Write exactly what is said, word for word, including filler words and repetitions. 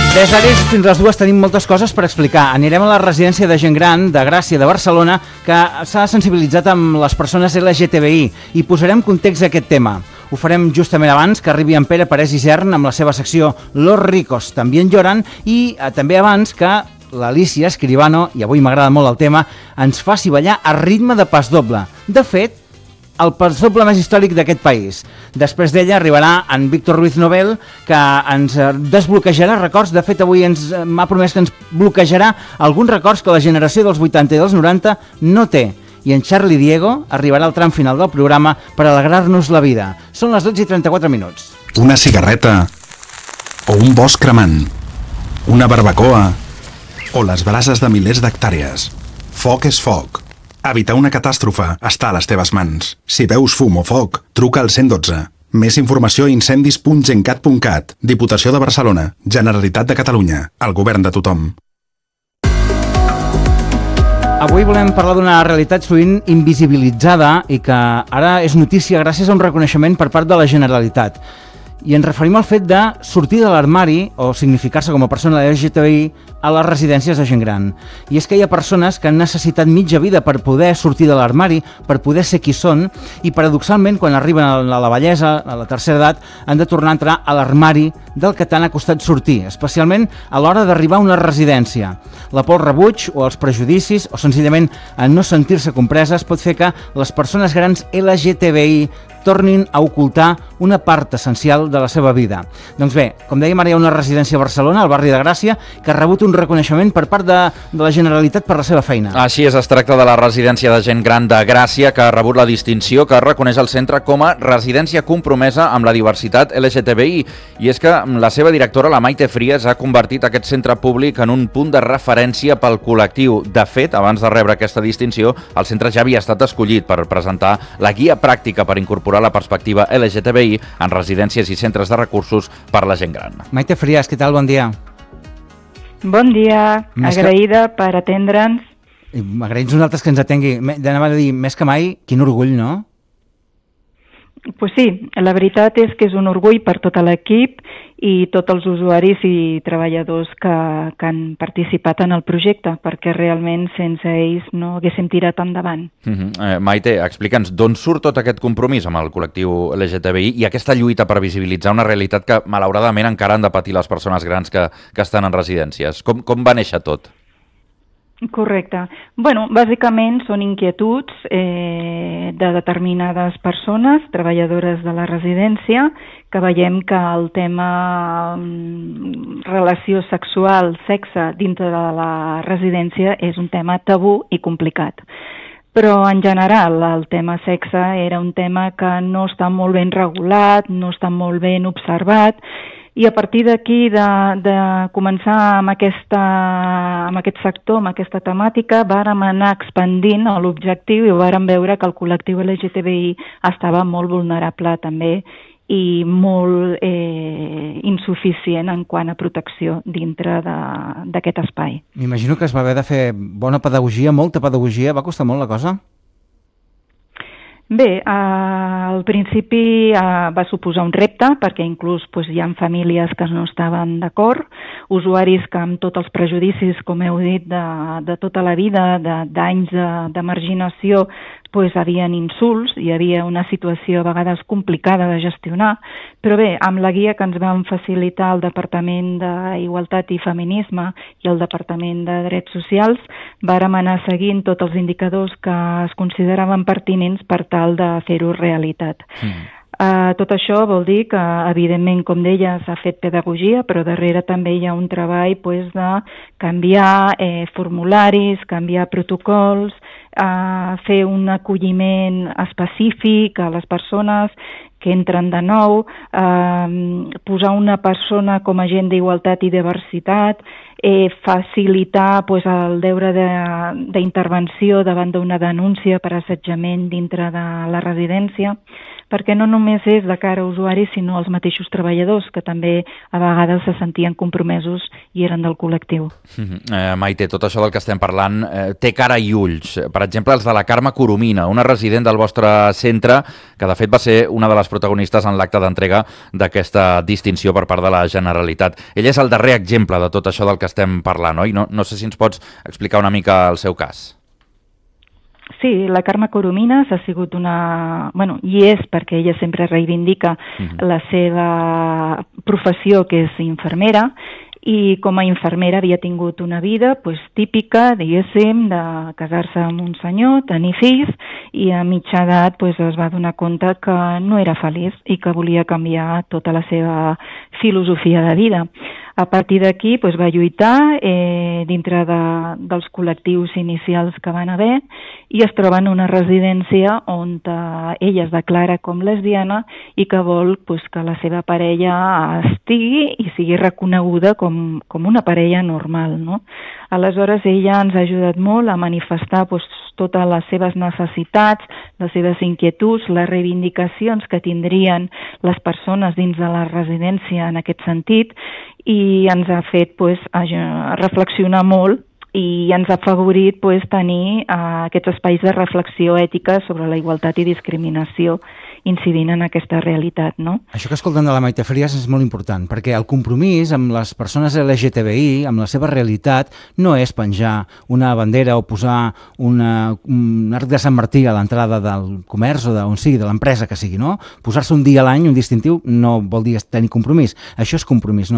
Des d'ara fins a les dues tenim moltes coses per explicar. Anirem a la residència de gent gran de Gràcia de Barcelona, que s'ha sensibilitzat amb les persones L G T B I, i posarem context a aquest tema. Ho farem justament abans que arribi en Pere Parés Isern amb la seva secció Los ricos también lloran, i eh, també abans que l'Alicia Escribano, i avui m'agrada molt el tema, ens faci ballar a ritme de pas doble. De fet, el pas doble més històric d'aquest país. Després d'ella arribarà en Víctor Ruiz Nobel, que ens desbloquejarà records. De fet, avui ens m'ha promès que ens bloquejarà alguns records que la generació dels vuitanta i dels noranta no té. I en Charlie Diego arribarà al tram final del programa per alegrar-nos la vida. Són les dotze i trenta-quatre minuts. Una cigarreta, o un bosc cremant, una barbacoa, o les brases de milers d'hectàrees. Foc és foc. Evitar una catàstrofe està a les teves mans. Si veus fum o foc, truca al cent dotze. Més informació a incendis punt gencat punt cat. Diputació de Barcelona. Generalitat de Catalunya. El govern de tothom. Avui volem parlar d'una realitat sovint invisibilitzada i que ara és notícia gràcies a un reconeixement per part de la Generalitat. I ens referim al fet de sortir de l'armari o significar-se com a persona L G T B I a les residències de gent gran. I és que hi ha persones que han necessitat mitja vida per poder sortir de l'armari, per poder ser qui són, i paradoxalment, quan arriben a la vellesa, a la tercera edat, han de tornar a entrar a l'armari del que t'han costat sortir, especialment a l'hora d'arribar a una residència. La por al rebuig o els prejudicis, o senzillament a no sentir-se compreses, pot fer que les persones grans L G T B I tornin a ocultar una part essencial de la seva vida. Doncs bé, com dèiem, ara hi ha una residència a Barcelona, al barri de Gràcia, que ha rebut un reconeixement per part de, de la Generalitat per la seva feina. Així és, es tracta de la residència de gent gran de Gràcia, que ha rebut la distinció que reconeix el centre com a residència compromesa amb la diversitat L G T B I. I és que la seva directora, la Maite Frías, ha convertit aquest centre públic en un punt de referència pel col·lectiu. De fet, abans de rebre aquesta distinció, el centre ja havia estat escollit per presentar la guia pràctica per incorporar la perspectiva L G T B I en residències i centres de recursos per la gent gran. Maite Frías, què tal? Bon dia. Bon dia, Més agraïda que... per atendre'ns. Agraïts nosaltres que ens atengui. Anava a dir, més que mai, quin orgull, no? Pues sí, la veritat és que és un orgull per tot l'equip i tots els usuaris i treballadors que, que han participat en el projecte, perquè realment sense ells no haguéssim tirat endavant. Uh-huh. eh, Maite, explica'ns, d'on surt tot aquest compromís amb el col·lectiu L G T B I i aquesta lluita per visibilitzar una realitat que malauradament encara han de patir les persones grans que, que estan en residències? Com, com va néixer tot? Correcte. Bueno, bàsicament són inquietuds eh, de determinades persones, treballadores de la residència, que veiem que el tema mm, relació sexual, sexe, dintre de la residència és un tema tabú i complicat. Però en general el tema sexe era un tema que no està molt ben regulat, no està molt ben observat, i a partir d'aquí de, de començar amb, aquesta, amb aquest sector, amb aquesta temàtica, vàrem anar expandint l'objectiu i vàrem veure que el col·lectiu L G T B I estava molt vulnerable també i molt eh, insuficient en quant a protecció dintre d'aquest espai. M'imagino que es va haver de fer bona pedagogia, molta pedagogia. Va costar molt la cosa? Bé, eh, al principi eh, va suposar un repte perquè inclús pues, hi ha famílies que no estaven d'acord, usuaris que amb tots els prejudicis, com heu dit, de, de tota la vida, d'anys de, de, de marginació, pues, havien insults, hi havia una situació a vegades complicada de gestionar, però bé, amb la guia que ens van facilitar el Departament d'Igualtat i Feminisme i el Departament de Drets Socials, vàrem anar seguint tots els indicadors que es consideraven pertinents per tal de fer-ho realitat. Mm. Uh, tot això vol dir que, evidentment, com deia, s'ha fet pedagogia, però darrere també hi ha un treball pues, de canviar eh, formularis, canviar protocols, uh, fer un acolliment específic a les persones que entren de nou, eh, posar una persona com a agent d'igualtat i diversitat, eh, facilitar pues, el deure d'intervenció davant d'una denúncia per assetjament dintre de la residència, perquè no només és de cara a usuaris, sinó als mateixos treballadors, que també a vegades se sentien compromesos i eren del col·lectiu. Mm-hmm. eh, Maite, tot això del que estem parlant eh, té cara i ulls. Per exemple, els de la Carme Coromina, una resident del vostre centre, que de fet va ser una de les els protagonistes en l'acte d'entrega d'aquesta distinció per part de la Generalitat. Ell és el darrer exemple de tot això del que estem parlant, oi? No, no sé si ens pots explicar una mica el seu cas. Sí, la Carme Coromines ha sigut una... Bueno, i és perquè ella sempre reivindica uh-huh. la seva professió, que és infermera, i com a infermera havia tingut una vida pues, típica, diguéssim, de casar-se amb un senyor, tenir fills, i a mitja edat pues, es va donar compte que no era feliç i que volia canviar tota la seva filosofia de vida. A partir d'aquí pues, va lluitar eh, dintre de, dels col·lectius inicials que van haver i es troba en una residència on eh, ella es declara com lesbiana i que vol pues, que la seva parella estigui i sigui reconeguda com, com una parella normal, no? Aleshores ella ens ha ajudat molt a manifestar pues, totes les seves necessitats, les seves inquietuds, les reivindicacions que tindrien les persones dins de la residència en aquest sentit, i ens ha fet pues, a reflexionar molt i ens ha afavorit pues, tenir uh, aquests espais de reflexió ètica sobre la igualtat i discriminació incidint en aquesta realitat, no? Això que escolten de la Maite Frías és molt important, perquè el compromís amb les persones L G T B I, amb la seva realitat, no és penjar una bandera o posar una, un arc de Sant Martí a l'entrada del comerç o d'on sigui, de l'empresa que sigui, no? Posar-se un dia a l'any, un distintiu, no vol dir tenir compromís. Això és compromís, no?